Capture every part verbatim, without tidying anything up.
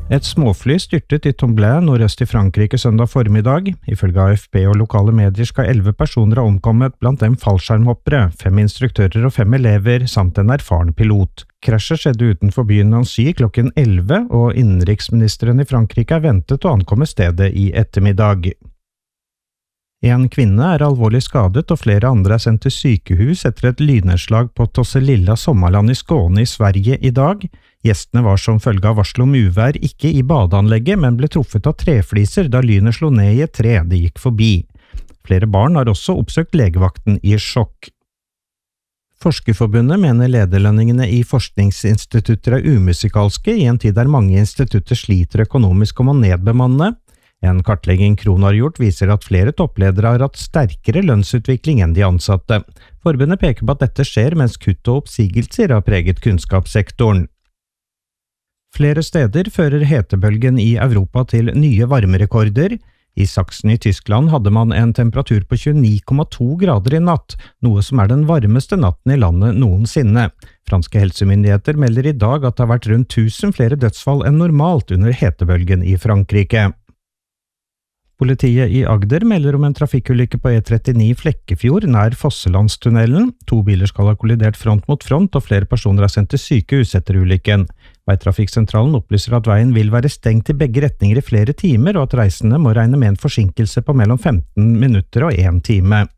Et småfly styrtet i Tomblain nordøst i Frankrike søndag formiddag. Ifølge A F P og lokale medier skal elleve personer ha omkommet, blant dem fallskjermhoppere, fem instruktører og fem elever, samt en erfaren pilot. Krasjet skjedde utenfor byen Nancy klokken elleve, og innenriksministeren i Frankrike er ventet å ankomme stedet i ettermiddag. En kvinne er alvorlig skadet, og flere andre er sendt til sykehus etter et lynnedslag på Tosselilla Sommarland i Skåne i Sverige i dag. Gjestene var som følge av varsel om uvær ikke i badeanlegget, men ble truffet av trefliser da lynet slo ned i et tre de gikk forbi. Flere barn har også oppsøkt legevakten i sjokk. Forskerforbundet mener lederlønningene i forskningsinstitutter er umusikalske i en tid der mange institutter sliter økonomisk om å nedbemanne. En kartlegging Krono har gjort viser at flere toppledere har hatt sterkere lønnsutvikling enn de ansatte. Forbundet peker på at dette skjer mens kutt og oppsigelser har preget kunnskapssektoren. Flere steder fører hetebølgen i Europa til nye varmerekorder. I Sachsen i Tyskland hadde man en temperatur på tjueni komma to grader i natt, noe som er den varmeste natten i landet noensinne. Franske helsemyndigheter melder i dag at det har vært rundt tusen flere dødsfall enn normalt under hetebølgen i Frankrike. Politiet i Agder melder om en trafikkulykke på E trettini Flekkefjord nær Fosselandstunnelen. To biler skal ha kollidert front mot front, og flere personer er sendt til sykehus etter ulykken. Veitrafikksentralen opplyser at veien vil være stengt i begge retninger i flere timer, og at reisende må regne med en forsinkelse på mellom femten minutter og en time.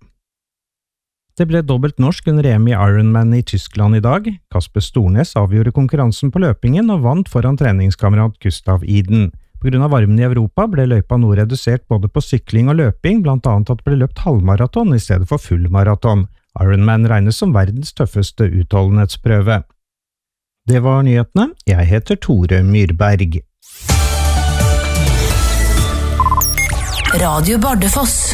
Det ble dobbelt norsk under E M i Ironman i Tyskland i dag. Kasper Stornes avgjorde konkurransen på løpingen og vant foran treningskamerat Gustav Iden. På grunn av varmen i Europa ble løypa nå redusert både på sykling og løping, blant annet at det ble løpt halvmaraton i stedet for full maraton. Ironman regnes som verdens tøffeste utholdenhetsprøve. Det var nyhetene. Jeg heter Tore Myrberg. Radio Bardufoss.